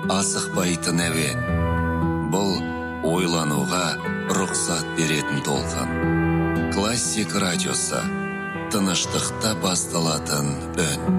асықпайтын әуен. Бұл ойлануға рұқсат беретін толқын. Классик радиосы, тыныштықта басталатын үн.